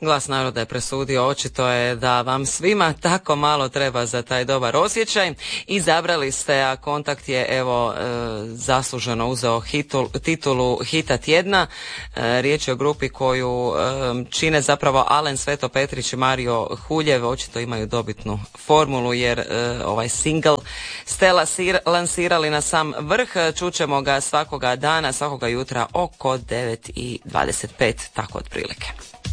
Glas naroda je presudio, očito je da vam svima tako malo treba za taj dobar osjećaj. Izabrali ste, a Kontakt je evo zasluženo uzeo titulu Hita tjedna. Riječ je o grupi koju čine zapravo Alen Sveto Petrić i Mario Huljev. Očito imaju dobitnu formulu jer ovaj single ste lansirali na sam vrh. Čućemo ga svakoga dana, svakoga jutra oko 9:25, tako otprilike.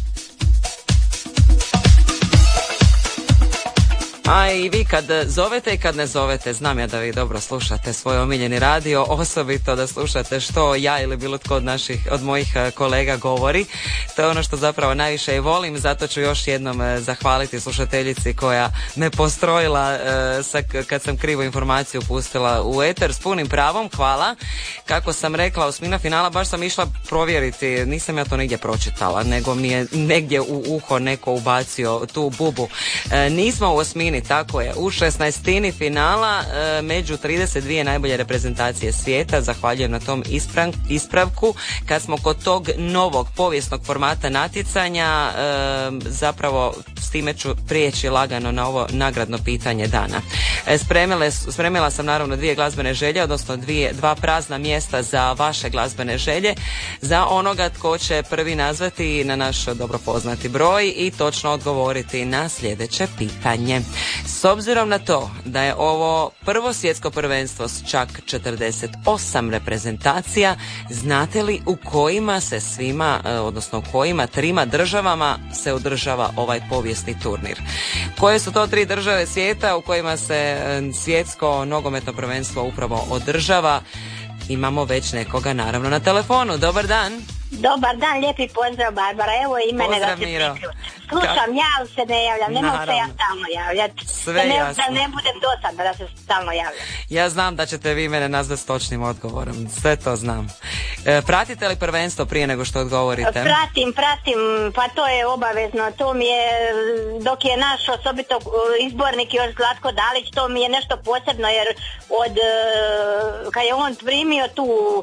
A i vi kad zovete i kad ne zovete, znam ja da vi dobro slušate svoj omiljeni radio, osobito da slušate što ja ili bilo tko od mojih kolega govori. To je ono što zapravo najviše i volim, zato ću još jednom zahvaliti slušateljici koja me postrojila kad sam krivu informaciju pustila u eter s punim pravom, hvala. Kako sam rekla, osmina finala, baš sam išla provjeriti, nisam ja to nigdje pročitala, nego mi je negdje u uho neko ubacio tu bubu. Nismo u osmini, tako je, u 16. finala među 32 najbolje reprezentacije svijeta. Zahvaljujem na tom ispravku. Kad smo kod tog novog povijesnog formata natjecanja, zapravo s time ću prijeći lagano na ovo nagradno pitanje dana. Spremila sam naravno 2 glazbene želje, odnosno 2 prazna mjesta za vaše glazbene želje, za onoga tko će prvi nazvati na naš dobro poznati broj i točno odgovoriti na sljedeće pitanje. S obzirom na to da je ovo prvo svjetsko prvenstvo s čak 48 reprezentacija, znate li u kojima se svima, odnosno u kojima 3 državama se održava ovaj povijesni turnir? Koje su to 3 države svijeta u kojima se svjetsko nogometno prvenstvo upravo održava? Imamo već nekoga naravno na telefonu. Dobar dan. Dobar dan, lijepi pozdrav Barbara, evo i mene pozdrav, da se Miro. Slušam, ja se ne javljam, ne mogu se ja stalno javljati. Sve jasno. Da ne budem dosadna da se stalno javljam. Ja znam da ćete vi mene nazvati s točnim odgovorom, sve to znam. Pratite li prvenstvo prije nego što odgovorite? Pratim, pa to je obavezno, to mi je, dok je naš osobito izbornik još Zlatko Dalić, to mi je nešto posebno jer kad je on primio tu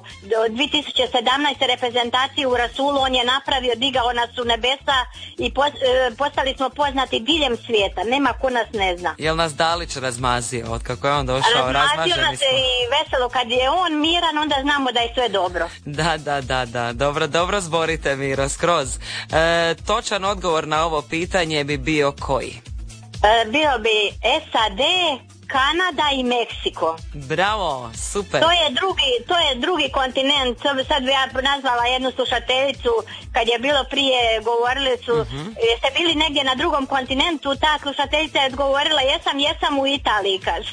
2017. reprezentaciju u Rasulu, on je napravio, digao nas u nebesa i postali smo poznati diljem svijeta, nema ko nas ne zna. Jel nas Dalić razmazio od kako je on došao? Razmazio nas i veselo, kad je on miran onda znamo da je sve dobro. Da, dobro zborite Miro, skroz. Točan odgovor na ovo pitanje bi bio koji? Bio bi SAD, Kanada i Meksiko. Bravo, super. To je drugi kontinent. Sad bi ja nazvala jednu slušateljicu kad je bilo prije, govorili su jeste bili negdje na drugom kontinentu, ta slušateljica je odgovorila jesam u Italiji, kaže.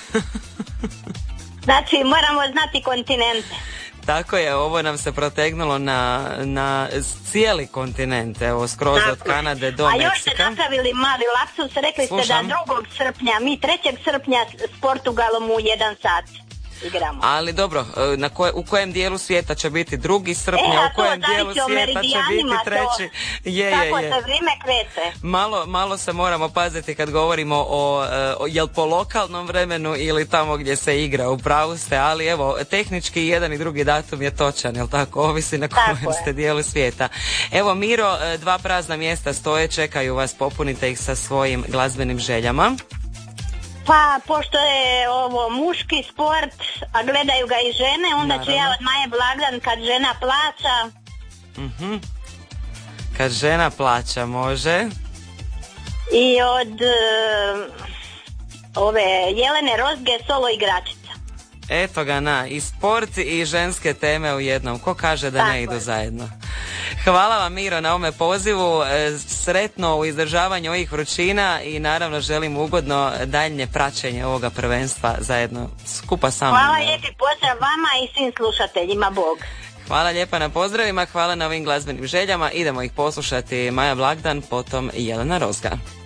Znači moramo znati kontinente. Tako je, ovo nam se protegnulo na cijeli kontinent, evo skroz od Kanade do Meksika. A još ste napravili mali lapsus, rekli ste da 2. srpnja, mi 3. srpnja s Portugalom u 1 sat igramo. Ali dobro, u kojem dijelu svijeta će biti 2. srpnja, u kojem dijelu svijeta će biti 3. Tako se vrijeme krete. Malo se moramo paziti kad govorimo o jel po lokalnom vremenu ili tamo gdje se igra, u pravu ste, ali evo, tehnički jedan i drugi datum je točan, jel tako, ovisi na kojem ste dijelu svijeta. Evo Miro, 2 prazna mjesta stoje, čekaju vas, popunite ih sa svojim glazbenim željama. Pa, pošto je ovo muški sport, a gledaju ga i žene, onda ću ja od Maje Blagdan Kad žena plaća. Kad žena plaća, može. I od ove Jelene Rozge, Solo igračica. Eto ga i sport i ženske teme u jednom. Ko kaže da ne idu zajedno? Hvala vam Miro na ovome pozivu, sretno u izdržavanju ovih vrućina i naravno želim ugodno daljnje praćenje ovoga prvenstva zajedno skupa sa mnom. Hvala lijepi pozdrav vama i svim slušateljima, Bog. Hvala lijepa na pozdravima, hvala na ovim glazbenim željama, idemo ih poslušati. Maja Blagdan, potom Jelena Rozga.